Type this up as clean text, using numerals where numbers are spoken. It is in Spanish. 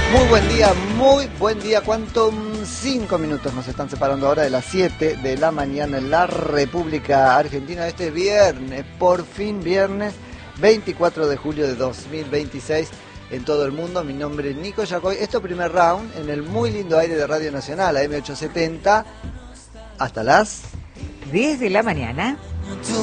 Muy buen día. ¿Cuánto? 5 minutos nos están separando ahora de las 7 de la mañana en la República Argentina. Este viernes, por fin viernes, 24 de julio de 2026 en todo el mundo. Mi nombre es Nico Yacoy. Esto primer round en el muy lindo aire de Radio Nacional, AM870, hasta las 10 de la mañana.